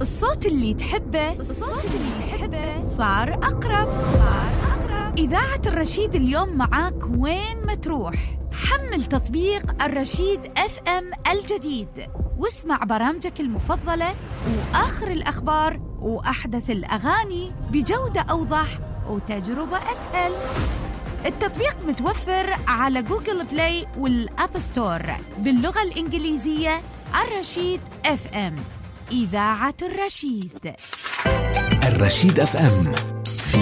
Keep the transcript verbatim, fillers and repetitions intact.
الصوت اللي تحبه الصوت اللي تحبه صار أقرب صار أقرب. إذاعة الرشيد اليوم معاك وين ما تروح. حمل تطبيق الرشيد اف ام الجديد واسمع برامجك المفضلة وآخر الأخبار وأحدث الأغاني بجودة أوضح وتجربة أسهل. التطبيق متوفر على جوجل بلاي والأب ستور باللغة الإنجليزية. الرشيد اف ام، إذاعة الرشيد. الرشيد اف ام.